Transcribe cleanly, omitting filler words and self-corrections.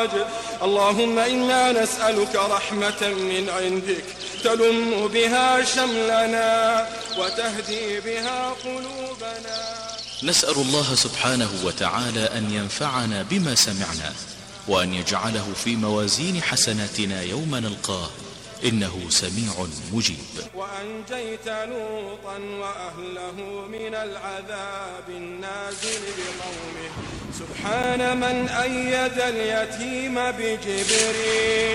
اللهم إنا نسألك رحمة من عندك تلم بها شملنا وتهدي بها قلوبنا. نسأل الله سبحانه وتعالى أن ينفعنا بما سمعنا وأن يجعله في موازين حسناتنا يوم نلقاه، إنه سميع مجيب. وأنجيت لوطا وأهله من العذاب النازل بقومه. سبحان من أيد اليتيم بجبريل.